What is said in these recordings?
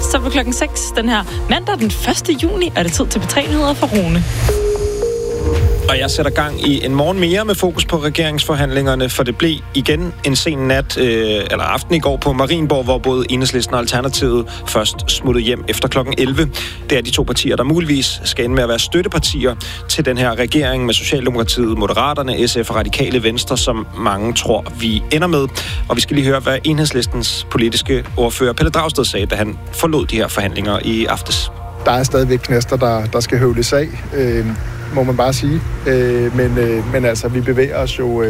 så på klokken 6 den her mandag den 1. juni er det tid til P3-nyheder for Rune. Og jeg sætter gang i en morgen mere med fokus på regeringsforhandlingerne, for det blev igen en sen nat, eller aften i går på Marienborg, hvor både Enhedslisten og Alternativet først smuttede hjem efter klokken 11. Det er de to partier, der muligvis skal ende med at være støttepartier til den her regering med Socialdemokratiet, Moderaterne, SF og Radikale Venstre, som mange tror, vi ender med. Og vi skal lige høre, hvad Enhedslistens politiske ordfører Pelle Dragsted sagde, da han forlod de her forhandlinger i aftes. Der er stadigvæk knaster, der skal høvles af, må man bare sige. Men altså, vi bevæger os jo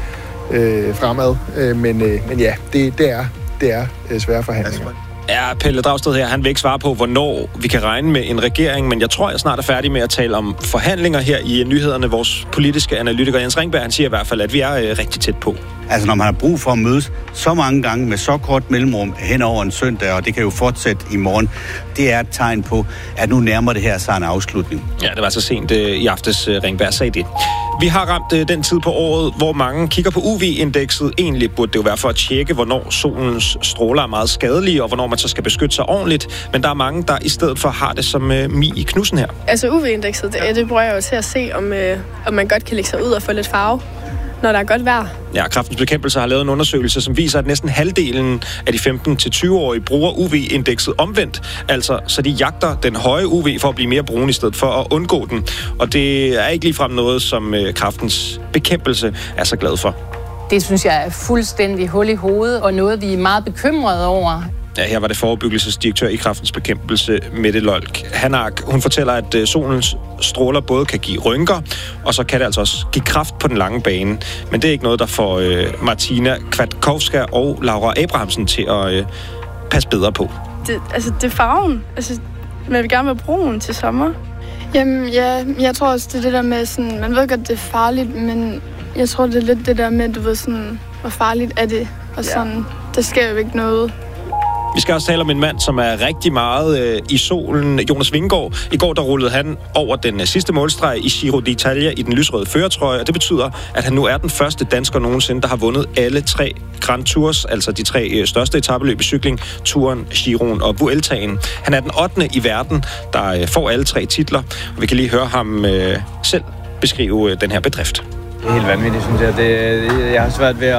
fremad. Men ja, det er svære forhandlinger. Ja, Pelle Dragsted her, han vil ikke svare på, hvornår vi kan regne med en regering, men jeg tror, jeg snart er færdig med at tale om forhandlinger her i nyhederne. Vores politiske analytiker Jens Ringberg, han siger i hvert fald, at vi er rigtig tæt på. Altså, når man har brug for at mødes så mange gange med så kort mellemrum hen over en søndag, og det kan jo fortsætte i morgen, det er et tegn på, at nu nærmer det her sig en afslutning. Ja, det var så sent i aftes, Ringberg sagde det. Vi har ramt den tid på året, hvor mange kigger på UV-indekset. Egentlig burde det jo være for at tjekke, hvornår solens stråler er meget skadelige, og hvornår man så skal beskytte sig ordentligt. Men der er mange, der i stedet for har det som Mi i Knudsen her. Altså UV-indekset, det bruger jeg jo til at se, om man godt kan lægge sig ud og få lidt farve, når der er godt vejr. Ja, Kræftens Bekæmpelse har lavet en undersøgelse, som viser, at næsten halvdelen af de 15-20-årige bruger UV-indekset omvendt. Altså, så de jagter den høje UV for at blive mere brune i stedet for at undgå den. Og det er ikke ligefrem noget, som Kræftens Bekæmpelse er så glad for. Det synes jeg er fuldstændig hul i hovedet, og noget, vi er meget bekymrede over. Ja, her var det forebyggelsesdirektør i Kræftens Bekæmpelse, Mette Lolk Hannak. Hun fortæller, at solens stråler både kan give rynker, og så kan det altså også give kræft på den lange bane. Men det er ikke noget, der får Martina Kwiatkowska og Laura Abrahamsen til at passe bedre på. Det er farven. Altså, man vil gerne være brun til sommer. Jamen, ja, jeg tror også, det er det der med sådan, man ved godt, det er farligt, men jeg tror, det er lidt det der med, du ved sådan, hvor farligt er det, og sådan, der sker jo ikke noget. Vi skal også tale om en mand, som er rigtig meget i solen. Jonas Vingegaard. I går der rullede han over den sidste målstreg i Giro d'Italia i den lysrøde førertrøje, og det betyder, at han nu er den første dansker nogensinde, der har vundet alle 3 Grand Tours, altså de 3 største etapeløb i cykling, Touren, Giroen og Vueltaen. Han er den 8. i verden, der får alle 3 titler, og vi kan lige høre ham selv beskrive den her bedrift. Det er helt vanvittigt, synes jeg. Jeg har svært ved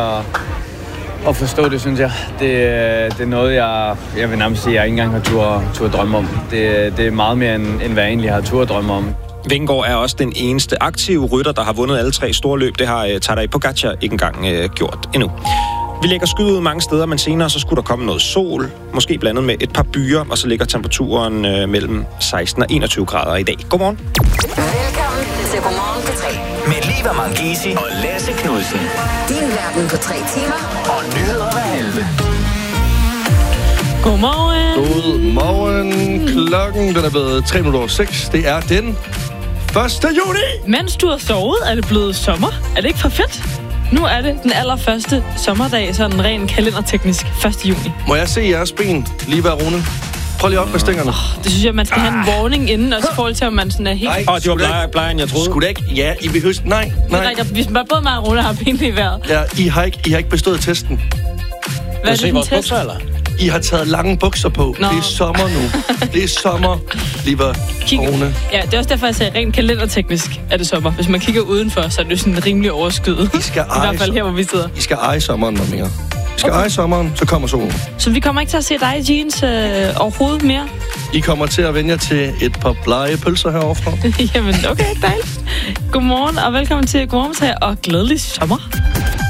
at forstå det, synes jeg. Det er noget, jeg vil nærmest sige, jeg ikke engang har tur drømme om. Det er meget mere, end hvad jeg egentlig har tur drømme om. Vingegaard er også den eneste aktive rytter, der har vundet alle 3 store løb. Det har Tadej Pogačar ikke engang gjort endnu. Vi lægger skyet ud mange steder, men senere så skulle der komme noget sol, måske blandet med et par byer, og så ligger temperaturen mellem 16 og 21 grader i dag. Godmorgen. Velkommen til Godmorgen på 3. Med Liva Mangesi og Lasse Knudsen. Din verden på 3 timer. Og nyheder hver halve. Godmorgen. Klokken den er blevet 6:03. Det er den 1. juni. Mens du har sovet, er det blevet sommer. Er det ikke for fedt? Nu er det den allerførste sommerdag, sådan ren kalenderteknisk 1. juni. Må jeg se jeres ben lige være Rune? Prøv lige op med stængerne. Det synes jeg, man skal have en warning inden, også i forhold til, om man sådan er helt... Det var blegere, end jeg troede. Skulle det ikke? Ja, I vil huske... Nej. Hvis man både mig og Rune har benene i vejret. Ja, I har ikke bestået testen. Hvad er det for en test? I har taget lange bukser på. Nå. Det er sommer nu. Det er sommer, lige var Rune. Ja, det er også derfor, jeg sagde, rent kalenderteknisk er det sommer. Hvis man kigger udenfor, så er det sådan rimelig overskyet. I skal I hvert fald her, hvor vi sidder. I skal eje sommeren noget mere. I skal eje sommeren, så kommer solen. Så vi kommer ikke til at se dig i jeans overhovedet mere? I kommer til at vende jer til et par blege pølser heroverfra. Jamen, okay, dejligt. Godmorgen og velkommen til Godmorgen og glædelig sommer.